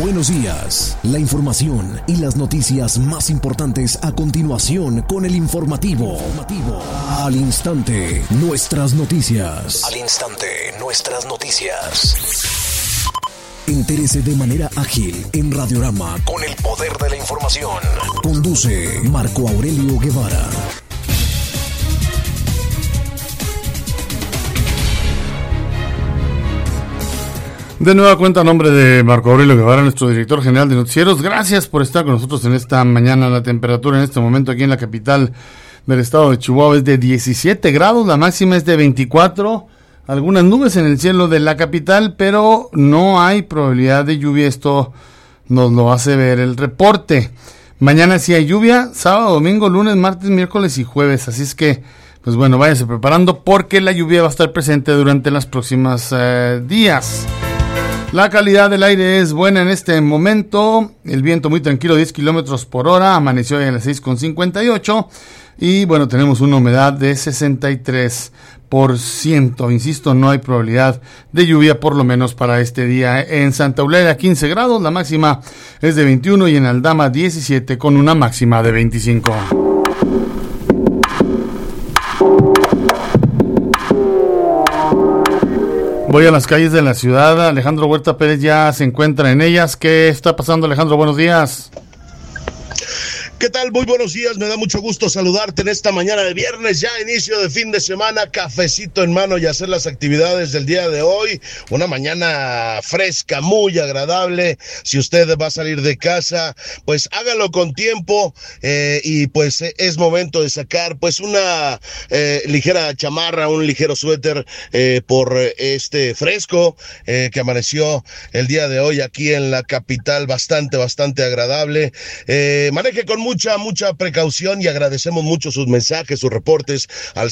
Buenos días. La información y las noticias más importantes a continuación con el informativo. Al instante, nuestras noticias. Al instante, nuestras noticias. Entérese de manera ágil en Radiorama con el poder de la información. Conduce Marco Aurelio Guevara. De nueva cuenta, a nombre de Marco Aurelio Guevara, nuestro director general de noticieros, gracias por estar con nosotros en esta mañana. La temperatura en este momento aquí en la capital del estado de Chihuahua es de 17 grados, la máxima es de 24, algunas nubes en el cielo de la capital, pero no hay probabilidad de lluvia, esto nos lo hace ver el reporte. Mañana sí hay lluvia, sábado, domingo, lunes, martes, miércoles y jueves, así es que, pues bueno, váyase preparando porque la lluvia va a estar presente durante los próximos días. La calidad del aire es buena en este momento, el viento muy tranquilo, 10 kilómetros por hora, amaneció hoy a las 6:58 y bueno, tenemos una humedad de 63%, insisto, no hay probabilidad de lluvia por lo menos para este día. En Santa Eulalia 15 grados, la máxima es de 21 y en Aldama 17 con una máxima de 25. Voy a las calles de la ciudad. Alejandro Huerta Pérez ya se encuentra en ellas. ¿Qué está pasando, Alejandro? Buenos días. ¿Qué tal? Muy buenos días, me da mucho gusto saludarte en esta mañana de viernes, ya inicio de fin de semana, cafecito en mano y hacer las actividades del día de hoy. Una mañana fresca, muy agradable. Si usted va a salir de casa, pues hágalo con tiempo y pues es momento de sacar pues una ligera chamarra, un ligero suéter por este fresco que amaneció el día de hoy aquí en la capital, bastante agradable. Maneje con mucha precaución y agradecemos mucho sus mensajes, sus reportes al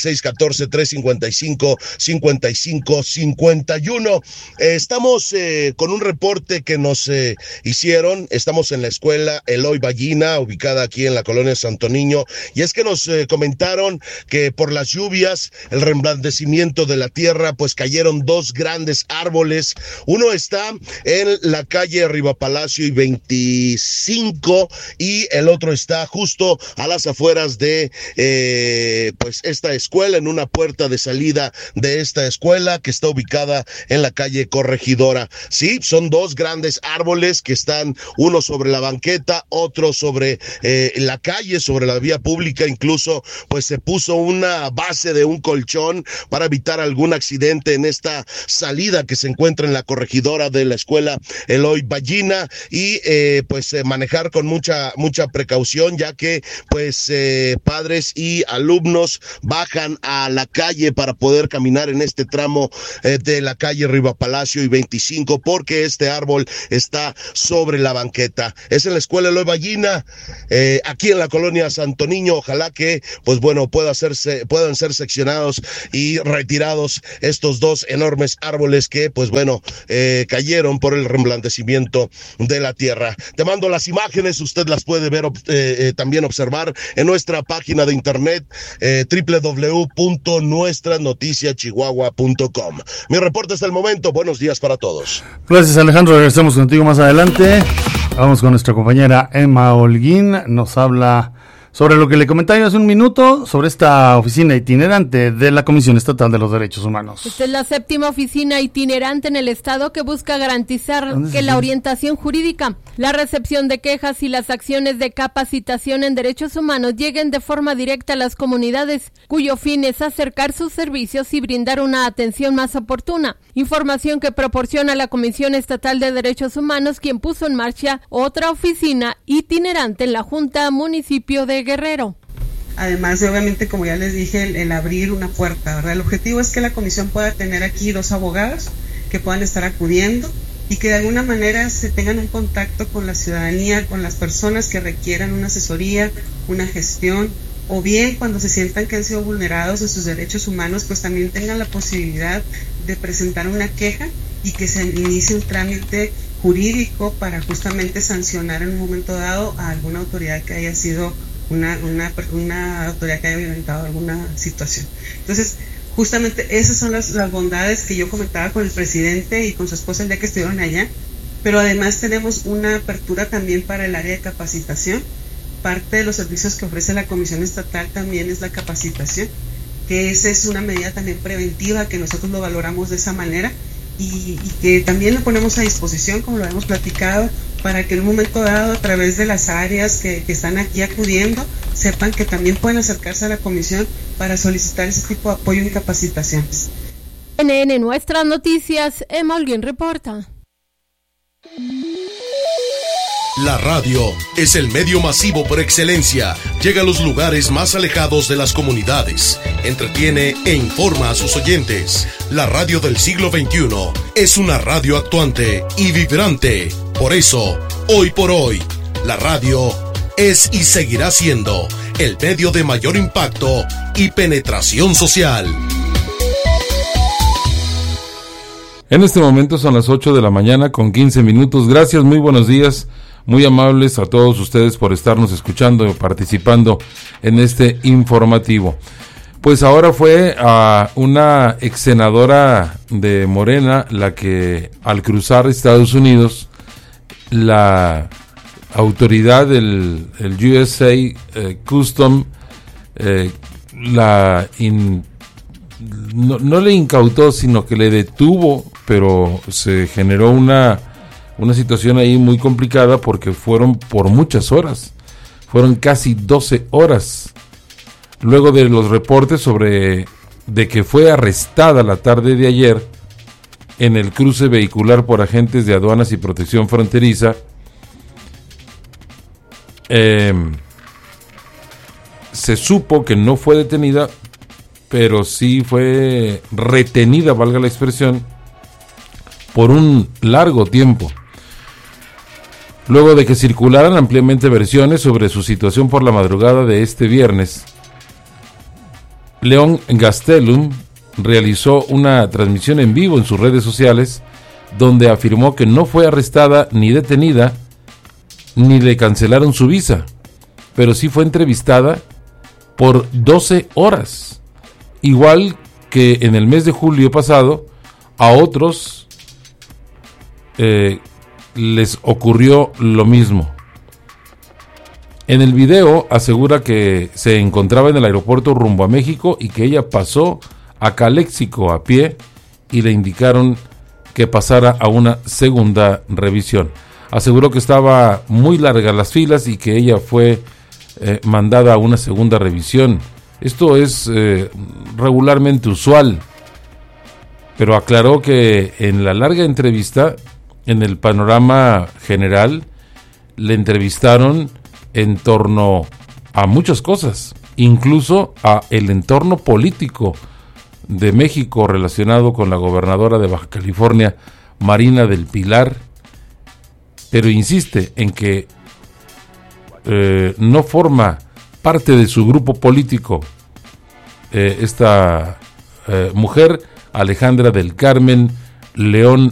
614-355-5551. Estamos con un reporte que nos hicieron. Estamos en la escuela Eloy Ballina, ubicada aquí en la colonia Santo Niño, y es que nos comentaron que por las lluvias, el reblandecimiento de la tierra, pues cayeron dos grandes árboles. Uno está en la calle Riva Palacio y 25 y el otro está justo a las afueras de pues esta escuela, en una puerta de salida de esta escuela que está ubicada en la calle Corregidora. Sí, son dos grandes árboles que están, uno sobre la banqueta, otro sobre la calle, sobre la vía pública. Incluso pues se puso una base de un colchón para evitar algún accidente en esta salida que se encuentra en la Corregidora de la escuela Eloy Ballina y pues manejar con mucha precaución, ya que pues padres y alumnos bajan a la calle para poder caminar en este tramo de la calle Riva Palacio y 25, porque este árbol está sobre la banqueta. Es en la escuela Eloy Ballina, aquí en la colonia Santo Niño. Ojalá que pues bueno puedan ser seccionados y retirados estos dos enormes árboles que pues bueno cayeron por el reblandecimiento de la tierra. Te mando las imágenes, usted las puede ver también observar en nuestra página de internet www.nuestranoticiaschihuahua.com. Mi reporte hasta el momento. Buenos días para todos. Gracias, Alejandro. Regresamos contigo más adelante. Vamos con nuestra compañera Emma Holguín. Nos habla sobre lo que le comentaba hace un minuto, sobre esta oficina itinerante de la Comisión Estatal de los Derechos Humanos. Esta es la 7ª oficina itinerante en el estado que busca garantizar que la orientación jurídica, la recepción de quejas y las acciones de capacitación en derechos humanos lleguen de forma directa a las comunidades, cuyo fin es acercar sus servicios y brindar una atención más oportuna. Información que proporciona la Comisión Estatal de Derechos Humanos, quien puso en marcha otra oficina itinerante en la Junta Municipio de Guerrero. Además de, obviamente, como ya les dije, el abrir una puerta, ¿verdad? El objetivo es que la comisión pueda tener aquí 2 abogados que puedan estar acudiendo y que de alguna manera se tengan un contacto con la ciudadanía, con las personas que requieran una asesoría, una gestión, o bien cuando se sientan que han sido vulnerados en sus derechos humanos, pues también tengan la posibilidad de presentar una queja y que se inicie un trámite jurídico para justamente sancionar en un momento dado a alguna autoridad que haya sido una autoridad que haya violentado alguna situación. Entonces, justamente esas son las bondades que yo comentaba con el presidente y con su esposa el día que estuvieron allá, pero además tenemos una apertura también para el área de capacitación. Parte de los servicios que ofrece la Comisión Estatal también es la capacitación, que esa es una medida también preventiva, que nosotros lo valoramos de esa manera y que también lo ponemos a disposición, como lo hemos platicado, para que en un momento dado, a través de las áreas que están aquí acudiendo, sepan que también pueden acercarse a la comisión para solicitar ese tipo de apoyo en capacitaciones. NN Nuestras Noticias, Emma Holguín reporta. La radio es el medio masivo por excelencia. Llega a los lugares más alejados de las comunidades. Entretiene e informa a sus oyentes. La radio del siglo XXI es una radio actuante y vibrante. Por eso, hoy por hoy, la radio es y seguirá siendo el medio de mayor impacto y penetración social. En este momento son las 8 de la mañana con 15 minutos. Gracias, muy buenos días. Muy amables a todos ustedes por estarnos escuchando y participando en este informativo. Pues ahora fue a una ex senadora de Morena la que al cruzar Estados Unidos, la autoridad del USA Custom no le incautó, sino que le detuvo, pero se generó una situación ahí muy complicada porque fueron por muchas horas, fueron casi 12 horas, luego de los reportes de que fue arrestada la tarde de ayer en el cruce vehicular por agentes de aduanas y protección fronteriza. Se supo que no fue detenida, pero sí fue retenida, valga la expresión, por un largo tiempo. Luego de que circularan ampliamente versiones sobre su situación por la madrugada de este viernes, León Gastelum realizó una transmisión en vivo en sus redes sociales donde afirmó que no fue arrestada ni detenida, ni le cancelaron su visa, pero sí fue entrevistada por 12 horas, igual que en el mes de julio pasado a otros les ocurrió lo mismo. En el video asegura que se encontraba en el aeropuerto rumbo a México y que ella pasó a Caléxico a pie y le indicaron que pasara a una segunda revisión. Aseguró que estaba muy largas las filas y que ella fue mandada a una segunda revisión. Esto es regularmente usual, pero aclaró que en la larga entrevista, en el panorama general, le entrevistaron en torno a muchas cosas, incluso a el entorno político de México relacionado con la gobernadora de Baja California, Marina del Pilar, pero insiste en que no forma parte de su grupo político esta mujer, Alejandra del Carmen León